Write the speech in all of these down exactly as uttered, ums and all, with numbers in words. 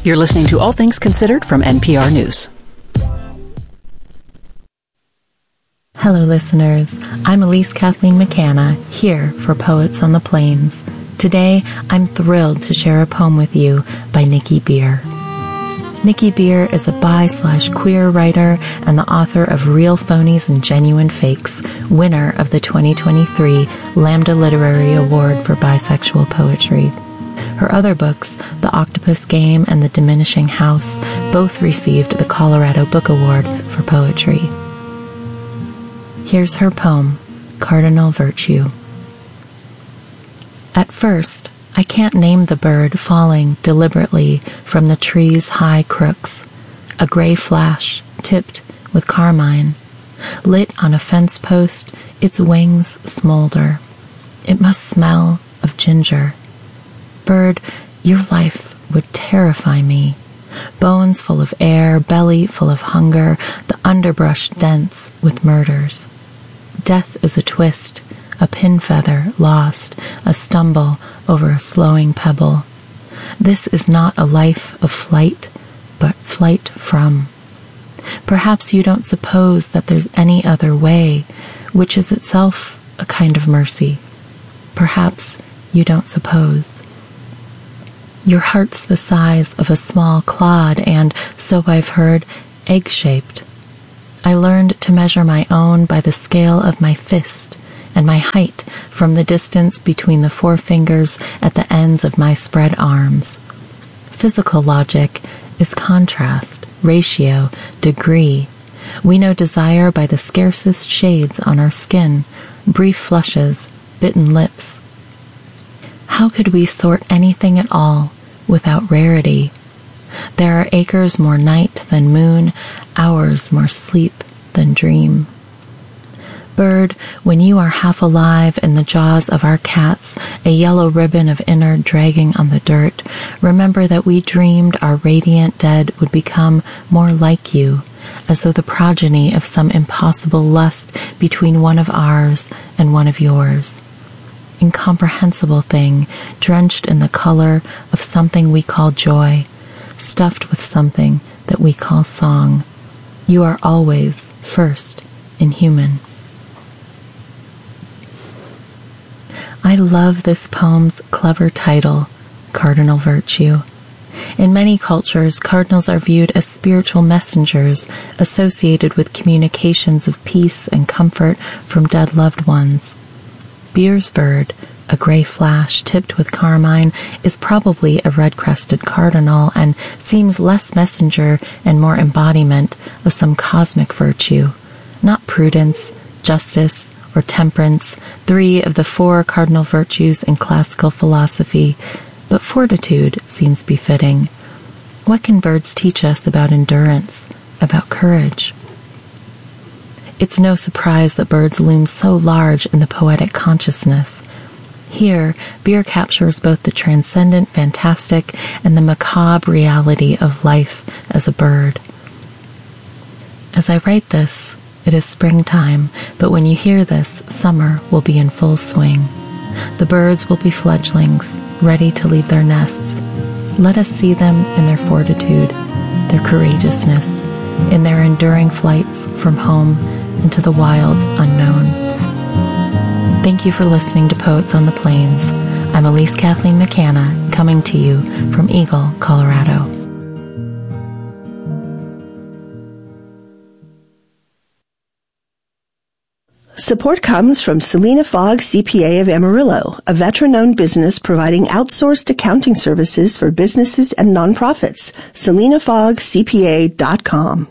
You're listening to All Things Considered from N P R News. Hello, listeners. I'm Elise Kathleen McCanna, here for Poets on the Plains. Today, I'm thrilled to share a poem with you by Nikki Beer. Nikki Beer is a bi-slash-queer writer and the author of Real Phonies and Genuine Fakes, winner of the twenty twenty-three Lambda Literary Award for Bisexual Poetry. Her other books, The Octopus Game and The Diminishing House, both received the Colorado Book Award for Poetry. Here's her poem, Cardinal Virtue. At first, I can't name the bird falling deliberately from the tree's high crooks, a gray flash tipped with carmine. Lit on a fence post, its wings smolder. It must smell of ginger. Bird, your life would terrify me. Bones full of air, belly full of hunger, the underbrush dense with murders. Death is a twist, a pin feather lost, a stumble over a slowing pebble. This is not a life of flight, but flight from. Perhaps you don't suppose that there's any other way, which is itself a kind of mercy. Perhaps you don't suppose. Your heart's the size of a small clod and, so I've heard, egg-shaped. I learned to measure my own by the scale of my fist, and my height from the distance between the forefingers at the ends of my spread arms. Physical logic is contrast, ratio, degree. We know desire by the scarcest shades on our skin, brief flushes, bitten lips. How could we sort anything at all without rarity? There are acres more night than moon, hours more sleep than dream. Bird, when you are half alive in the jaws of our cats, a yellow ribbon of inner dragging on the dirt, remember that we dreamed our radiant dead would become more like you, as though the progeny of some impossible lust between one of ours and one of yours. Incomprehensible thing, drenched in the color of something we call joy, stuffed with something that we call song. You are always first in human. I love this poem's clever title, Cardinal Virtue. In many cultures, cardinals are viewed as spiritual messengers associated with communications of peace and comfort from dead loved ones. Beer's bird, a gray flash tipped with carmine, is probably a red-crested cardinal and seems less messenger and more embodiment of some cosmic virtue, not prudence, justice, or temperance, three of the four cardinal virtues in classical philosophy, but fortitude seems befitting. What can birds teach us about endurance, about courage? It's no surprise that birds loom so large in the poetic consciousness. Here, Beer captures both the transcendent fantastic and the macabre reality of life as a bird. As I write this, it is springtime, but when you hear this, summer will be in full swing. The birds will be fledglings, ready to leave their nests. Let us see them in their fortitude, their courageousness, in their enduring flights from home into the wild unknown. Thank you for listening to Poets on the Plains. I'm Elise Kathleen McCanna, coming to you from Eagle, Colorado. Support comes from Selena Fogg, C P A of Amarillo, a veteran-owned business providing outsourced accounting services for businesses and nonprofits. selena fogg c p a dot com.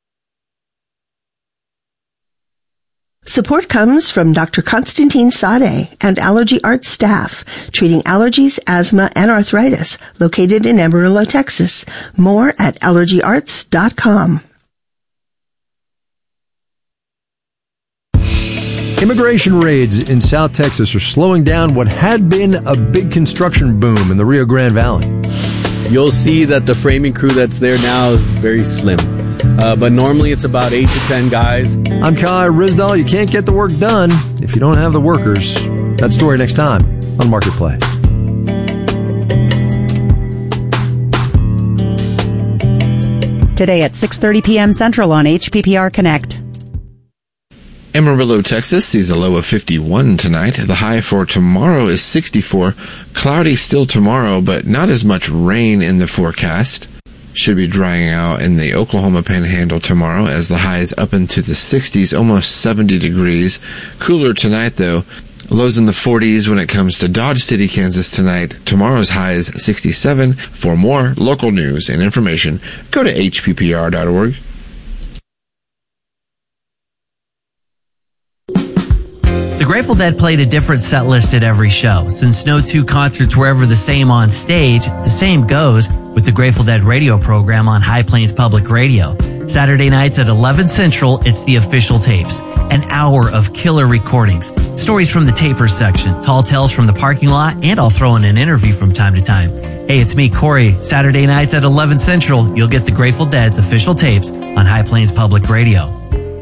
Support comes from Doctor Constantine Sade and Allergy Arts staff, treating allergies, asthma, and arthritis, located in Amarillo, Texas. More at allergy arts dot com. Immigration raids in South Texas are slowing down what had been a big construction boom in the Rio Grande Valley. You'll see that the framing crew that's there now is very slim. Uh, but normally it's about eight to ten guys. I'm Kai Rizdal. You can't get the work done if you don't have the workers. That story next time on Marketplace. Today at six thirty p.m. Central on H P P R Connect. Amarillo, Texas sees a low of fifty-one tonight. The high for tomorrow is sixty-four. Cloudy still tomorrow, but not as much rain in the forecast. Should be drying out in the Oklahoma Panhandle tomorrow as the high is up into the sixties, almost seventy degrees. Cooler tonight, though. Lows in the forties when it comes to Dodge City, Kansas tonight. Tomorrow's high is sixty-seven. For more local news and information, go to H P P R dot org. The Grateful Dead played a different set list at every show. Since no two concerts were ever the same on stage, the same goes with the Grateful Dead radio program on High Plains Public Radio. Saturday nights at eleven Central, it's the official tapes. An hour of killer recordings. Stories from the Tapers section, tall tales from the parking lot, and I'll throw in an interview from time to time. Hey, it's me, Corey. Saturday nights at eleven Central, you'll get the Grateful Dead's official tapes on High Plains Public Radio.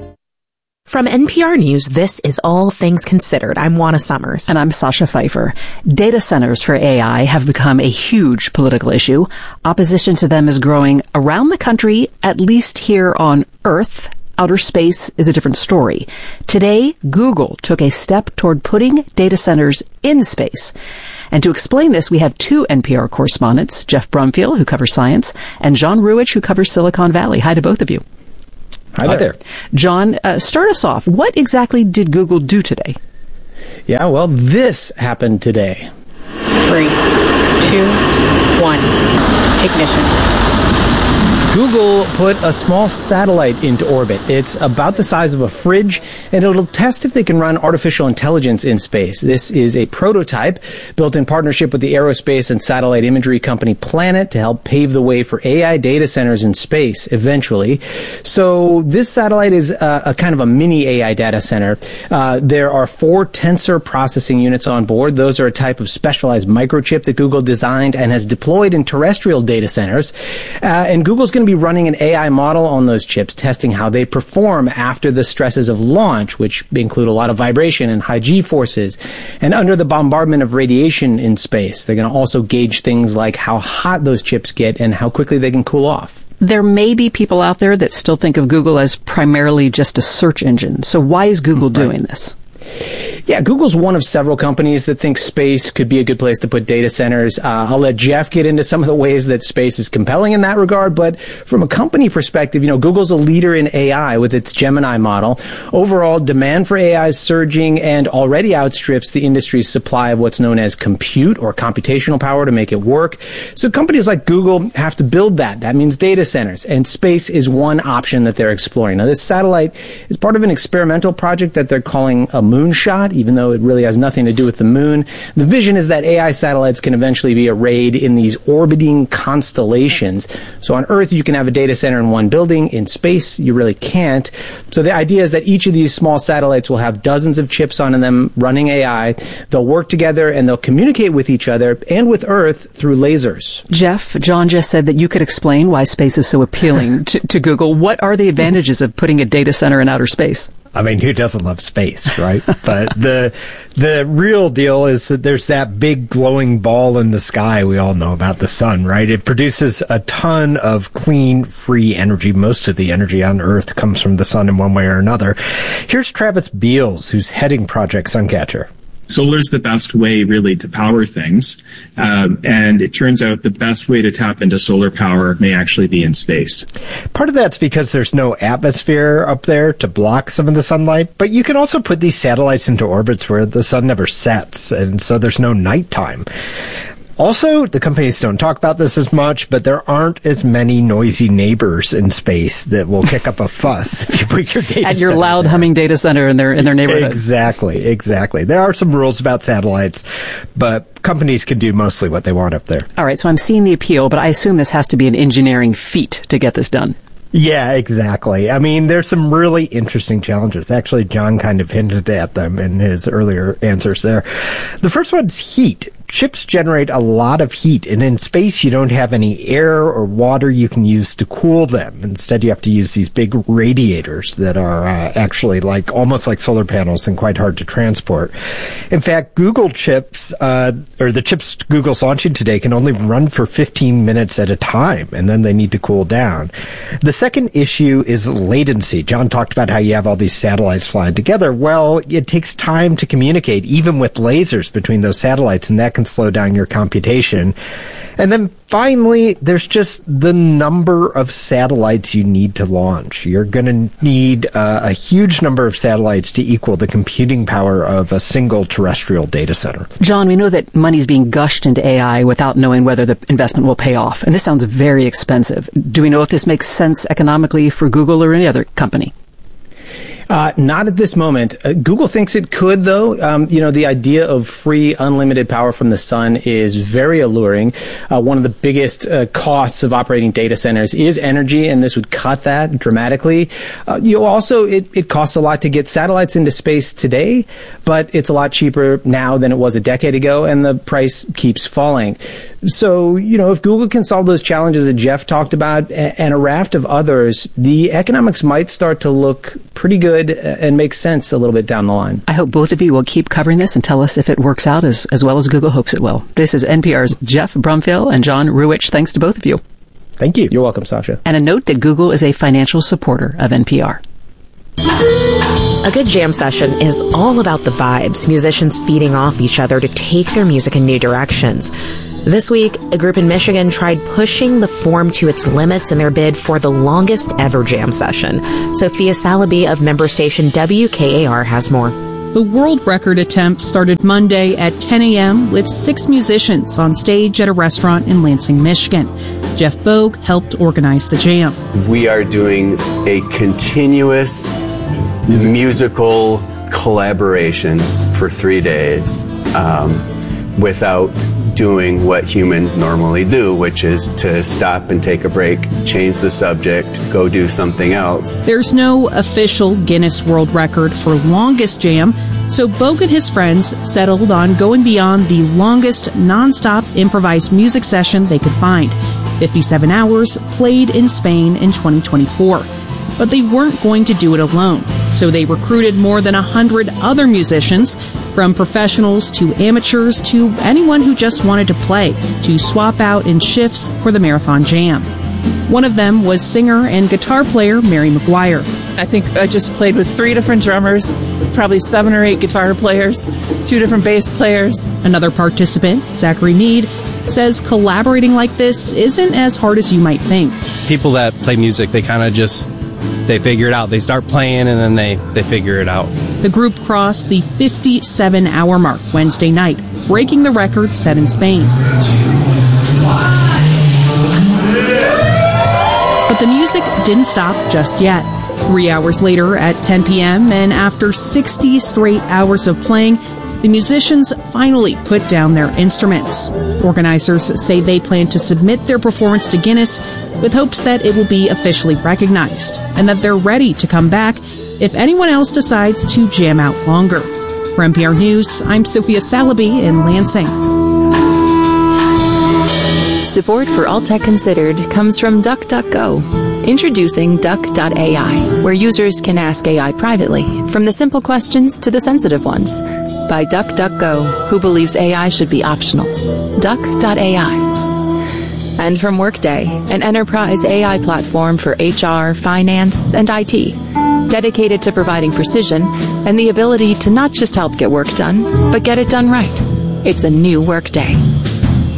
From N P R News, this is All Things Considered. I'm Juana Summers. And I'm Sasha Pfeiffer. Data centers for A I have become a huge political issue. Opposition to them is growing around the country, at least here on Earth. Outer space is a different story. Today, Google took a step toward putting data centers in space. And to explain this, we have two N P R correspondents, Jeff Brumfield, who covers science, and John Ruwitch, who covers Silicon Valley. Hi to both of you. Hi there. Hi there. John, uh, start us off. What exactly did Google do today? Yeah, well, this happened today. Three, two, one, ignition. Google put a small satellite into orbit. It's about the size of a fridge, and it'll test if they can run artificial intelligence in space. This is a prototype built in partnership with the aerospace and satellite imagery company Planet to help pave the way for A I data centers in space eventually. So this satellite is a, a kind of a mini A I data center. Uh, there are four tensor processing units on board. Those are a type of specialized microchip that Google designed and has deployed in terrestrial data centers. Uh, and Google's going to be running an A I model on those chips, testing how they perform after the stresses of launch, which include a lot of vibration and high G forces, and under the bombardment of radiation in space. They're going to also gauge things like how hot those chips get and how quickly they can cool off. There may be people out there that still think of Google as primarily just a search engine. So why is Google right. doing this? Yeah, Google's one of several companies that think space could be a good place to put data centers. Uh, I'll let Jeff get into some of the ways that space is compelling in that regard. But from a company perspective, you know, Google's a leader in A I with its Gemini model. Overall, demand for A I is surging and already outstrips the industry's supply of what's known as compute or computational power to make it work. So companies like Google have to build that. That means data centers. And space is one option that they're exploring. Now, this satellite is part of an experimental project that they're calling a moonshot, even though it really has nothing to do with the moon. The vision is that A I satellites can eventually be arrayed in these orbiting constellations. So on Earth, you can have a data center in one building. In space, you really can't. So the idea is that each of these small satellites will have dozens of chips on them running A I. They'll work together and they'll communicate with each other and with Earth through lasers. Jeff, John just said that you could explain why space is so appealing to, to Google. What are the advantages of putting a data center in outer space? I mean, who doesn't love space, right? But the the real deal is that there's that big glowing ball in the sky we all know about, the sun, right? It produces a ton of clean, free energy. Most of the energy on Earth comes from the sun in one way or another. Here's Travis Beals, who's heading Project Suncatcher. Solar is the best way, really, to power things. Um, and it turns out the best way to tap into solar power may actually be in space. Part of that's because there's no atmosphere up there to block some of the sunlight. But you can also put these satellites into orbits where the sun never sets, and so there's no nighttime. Also, the companies don't talk about this as much, but there aren't as many noisy neighbors in space that will kick up a fuss if you put your data at your center loud there. humming data center in their in their neighborhood. Exactly, exactly. There are some rules about satellites, but companies can do mostly what they want up there. All right, so I'm seeing the appeal, but I assume this has to be an engineering feat to get this done. Yeah, exactly. I mean, there's some really interesting challenges. Actually, John kind of hinted at them in his earlier answers there. The first one's heat. chips generate a lot of heat, and in space you don't have any air or water you can use to cool them. Instead, you have to use these big radiators that are uh, actually like almost like solar panels and quite hard to transport. In fact, Google chips, uh, or the chips Google's launching today, can only run for fifteen minutes at a time, and then they need to cool down. The second issue is latency. John talked about how you have all these satellites flying together. Well, it takes time to communicate, even with lasers between those satellites, and that can slow down your computation. And then finally, there's just the number of satellites you need to launch. You're going to need uh, a huge number of satellites to equal the computing power of a single terrestrial data center. John, we know that money's being gushed into A I without knowing whether the investment will pay off. And this sounds very expensive. Do we know if this makes sense economically for Google or any other company? Uh, not at this moment. Uh, Google thinks it could, though. Um, you know, the idea of free, unlimited power from the sun is very alluring. Uh, one of the biggest uh, costs of operating data centers is energy, and this would cut that dramatically. Uh, you also, it, it costs a lot to get satellites into space today, but it's a lot cheaper now than it was a decade ago, and the price keeps falling. So, you know, if Google can solve those challenges that Jeff talked about and a raft of others, the economics might start to look pretty good and make sense a little bit down the line. I hope both of you will keep covering this and tell us if it works out as, as well as Google hopes it will. This is N P R's Jeff Brumfiel and John Ruwitch. Thanks to both of you. Thank you. You're welcome, Sasha. And a note that Google is a financial supporter of N P R. A good jam session is all about the vibes, musicians feeding off each other to take their music in new directions. This week, a group in Michigan tried pushing the form to its limits in their bid for the longest ever jam session. Sophia Salaby of member station W K A R has more. The world record attempt started Monday at ten a.m. with six musicians on stage at a restaurant in Lansing, Michigan. Jeff Bogue helped organize the jam. We are doing a continuous musical collaboration for three days um, without doing what humans normally do, which is to stop and take a break, change the subject, go do something else. There's no official Guinness World Record for longest jam, so Bogue and his friends settled on going beyond the longest non-stop improvised music session they could find. fifty-seven hours played in Spain in twenty twenty-four. But they weren't going to do it alone, so they recruited more than a hundred other musicians, from professionals to amateurs to anyone who just wanted to play, to swap out in shifts for the marathon jam. One of them was singer and guitar player Mary McGuire. I think I just played with three different drummers, probably seven or eight guitar players, two different bass players. Another participant, Zachary Mead, says collaborating like this isn't as hard as you might think. People that play music, they kind of just, they figure it out. They start playing and then they, they figure it out. The group crossed the fifty-seven hour mark Wednesday night, breaking the record set in Spain. But the music didn't stop just yet. Three hours later at ten p.m. and after sixty straight hours of playing, the musicians finally put down their instruments. Organizers say they plan to submit their performance to Guinness with hopes that it will be officially recognized and that they're ready to come back if anyone else decides to jam out longer. For N P R News, I'm Sophia Salaby in Lansing. Support for All Tech Considered comes from DuckDuckGo. Introducing Duck dot A I, where users can ask A I privately, from the simple questions to the sensitive ones. By DuckDuckGo, who believes A I should be optional. Duck dot A I. And from Workday, an enterprise A I platform for H R, finance, and I T, dedicated to providing precision and the ability to not just help get work done, but get it done right. It's a new Workday.